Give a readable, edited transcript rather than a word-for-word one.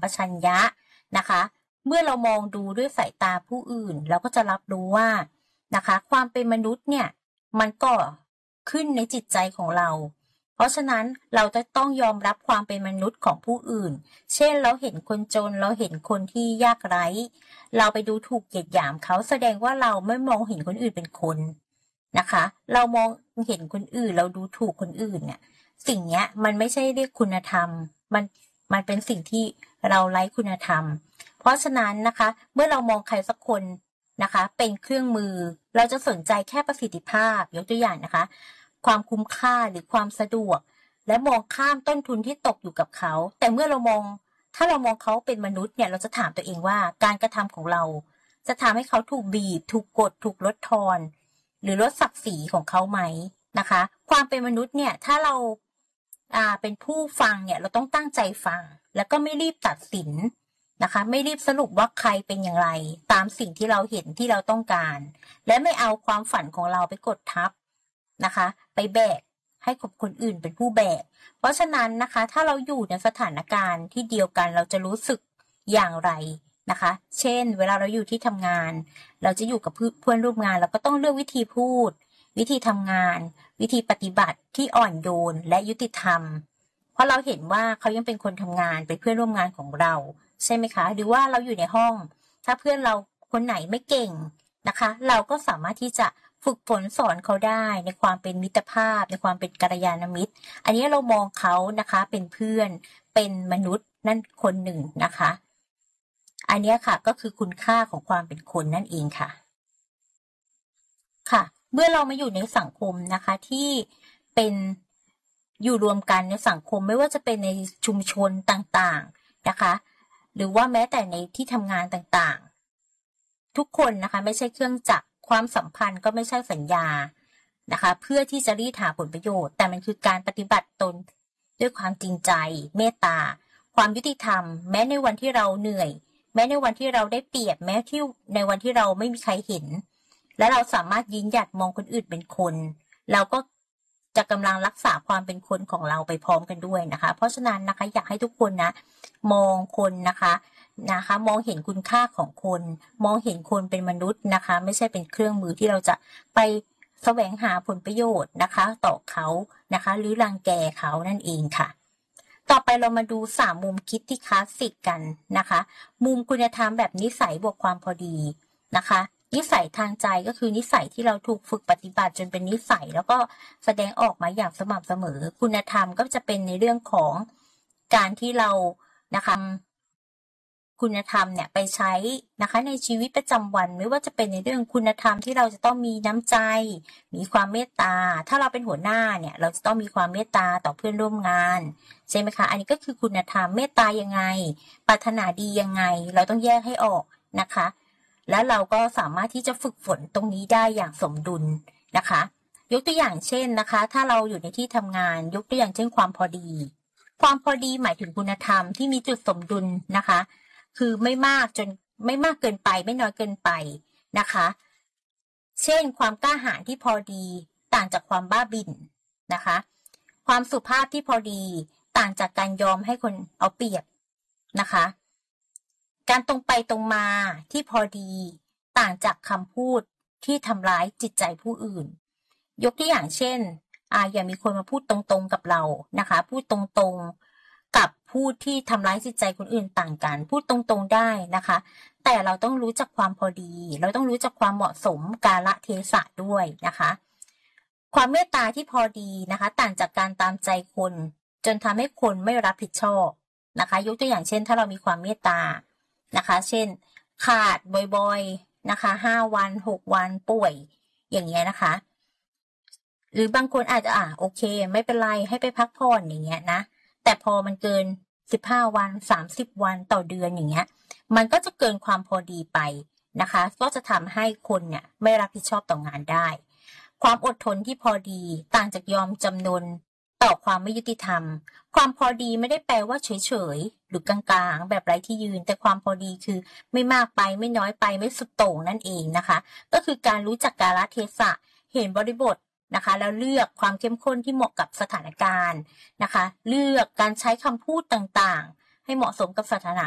ปชัญญะนะคะเมื่อเรามองดูด้วยสายตาผู้อื่นเราก็จะรับรู้ว่านะคะความเป็นมนุษย์เนี่ยมันก็ขึ้นในจิตใจของเราเพราะฉะนั้นเราจะต้องยอมรับความเป็นมนุษย์ของผู้อื่นเช่นเราเห็นคนจนเราเห็นคนที่ยากไร้เราไปดูถูกเหยียดหยามเขาแสดงว่าเราไม่มองเห็นคนอื่นเป็นคนนะคะเรามองเห็นคนอื่นเราดูถูกคนอื่นเนี่ยสิ่งเนี้ยมันไม่ใช่เรียกคุณธรรมมันเป็นสิ่งที่เราไร้คุณธรรมเพราะฉะนั้นนะคะเมื่อเรามองใครสักคนนะคะเป็นเครื่องมือเราจะสนใจแค่ประสิทธิภาพยกตัวอย่างนะคะความคุ้มค่าหรือความสะดวกและมองข้ามต้นทุนที่ตกอยู่กับเขาแต่เมื่อเรามองถ้าเรามองเขาเป็นมนุษย์เนี่ยเราจะถามตัวเองว่าการกระทำของเราจะทำให้เขาถูกบีบถูกกดถูกลดทอนหรือลดศักดิ์ศรีของเขาไหมนะคะความเป็นมนุษย์เนี่ยถ้าเราเป็นผู้ฟังเนี่ยเราต้องตั้งใจฟังแล้วก็ไม่รีบตัดสินนะคะไม่รีบสรุปว่าใครเป็นอย่างไรตามสิ่งที่เราเห็นที่เราต้องการและไม่เอาความฝันของเราไปกดทับนะคะไปแบกให้คนอื่นเป็นผู้แบกเพราะฉะนั้นนะคะถ้าเราอยู่ในสถานการณ์ที่เดียวกันเราจะรู้สึกอย่างไรนะคะเช่นเวลาเราอยู่ที่ทำงานเราจะอยู่กับเพื่อนร่วมงานเราก็ต้องเลือกวิธีพูดวิธีทำงานวิธีปฏิบัติที่อ่อนโยนและยุติธรรมเพราะเราเห็นว่าเขายังเป็นคนทำงานเป็นเพื่อนร่วมงานของเราใช่ไหมคะหรือว่าเราอยู่ในห้องถ้าเพื่อนเราคนไหนไม่เก่งนะคะเราก็สามารถที่จะฝึกฝนสอนเขาได้ในความเป็นมิตรภาพในความเป็นกัลยาณมิตรอันนี้เรามองเขานะคะเป็นเพื่อนเป็นมนุษย์นั่นคนหนึ่งนะคะอันนี้ค่ะก็คือคุณค่าของความเป็นคนนั่นเองค่ะค่ะเมื่อเรามาอยู่ในสังคมนะคะที่เป็นอยู่รวมกันในสังคมไม่ว่าจะเป็นในชุมชนต่างๆนะคะหรือว่าแม้แต่ในที่ทำงานต่างๆทุกคนนะคะไม่ใช่เครื่องจักรความสัมพันธ์ก็ไม่ใช่สัญญานะคะเพื่อที่จะรีดหาผลประโยชน์แต่มันคือการปฏิบัติตนด้วยความจริงใจเมตตาความยุติธรรมแม้ในวันที่เราเหนื่อยแม้ในวันที่เราได้เปรียบแม้ที่ในวันที่เราไม่มีใครเห็นและเราสามารถยืนหยัดมองคนอื่นเป็นคนเราก็จะกำลังรักษาความเป็นคนของเราไปพร้อมกันด้วยนะคะเพราะฉะนั้นนะคะอยากให้ทุกคนนะมองคนนะคะมองเห็นคุณค่าของคนมองเห็นคนเป็นมนุษย์นะคะไม่ใช่เป็นเครื่องมือที่เราจะไปแสวงหาผลประโยชน์นะคะต่อเขานะคะหรือรังแกเขานั่นเองค่ะต่อไปเรามาดู3มุมคิดที่คลาสสิกกันนะคะมุมคุณธรรมแบบนิสัยบวกความพอดีนะคะนิสัยทางใจก็คือนิสัยที่เราถูกฝึกปฏิบัติจนเป็นนิสัยแล้วก็แสดงออกมาอย่างสม่ำเสมอคุณธรรมก็จะเป็นในเรื่องของการที่เรานะคะคุณธรรมเนี่ยไปใช้นะคะในชีวิตประจำวันไม่ว่าจะเป็นในเรื่องคุณธรรมที่เราจะต้องมีน้ำใจมีความเมตตาถ้าเราเป็นหัวหน้าเนี่ยเราจะต้องมีความเมตตาต่อเพื่อนร่วมงานใช่ไหมคะอันนี้ก็คือคุณธรรมเมตตายังไงปรารถนาดียังไงเราต้องแยกให้ออกนะคะแล้วเราก็สามารถที่จะฝึกฝนตรงนี้ได้อย่างสมดุลนะคะยกตัวอย่างเช่นนะคะถ้าเราอยู่ในที่ทำงานยกตัวอย่างเช่นความพอดีความพอดีหมายถึงคุณธรรมที่มีจุดสมดุลนะคะคือไม่มากเกินไปไม่น้อยเกินไปนะคะเช่นความกล้าหาญที่พอดีต่างจากความบ้าบิ่นนะคะความสุภาพที่พอดีต่างจากการยอมให้คนเอาเปรียบนะคะการตรงไปตรงมาที่พอดีต่างจากคำพูดที่ทำร้ายจิตใจผู้อื่นยกตัวอย่างเช่นอย่ามีคนมาพูดตรงๆกับเรานะคะพูดตรงๆกับพูดที่ทำร้ายจิตใจคนอื่นต่างกันพูดตรงๆได้นะคะแต่เราต้องรู้จักความพอดีเราต้องรู้จักความเหมาะสมกาลเทศะด้วยนะคะความเมตตาที่พอดีนะคะต่างจากการตามใจคนจนทำให้คนไม่รับผิดชอบนะคะยกตัวอย่างเช่นถ้าเรามีความเมตตานะคะเช่นขาดบ่อยๆนะคะ5 วัน6 วันป่วยอย่างเงี้ยนะคะหรือบางคนอาจจะโอเคไม่เป็นไรให้ไปพักผ่อนอย่างเงี้ยนะแต่พอมันเกิน15 วัน30 วันต่อเดือนอย่างเงี้ยมันก็จะเกินความพอดีไปนะคะก็จะทำให้คนเนี่ยไม่รับผิดชอบต่องานได้ความอดทนที่พอดีต่างจากยอมจำนนต่อความไม่ยุติธรรมความพอดีไม่ได้แปลว่าเฉยๆหรือกลางๆแบบไร้ที่ยืนแต่ความพอดีคือไม่มากไปไม่น้อยไปไม่สุดโต่งนั่นเองนะคะก็คือการรู้จักกาลเทศะเห็นบริบทนะคะแล้วเลือกความเข้มข้นที่เหมาะกับสถานการณ์นะคะเลือกการใช้คำพูดต่างๆให้เหมาะสมกับสถาน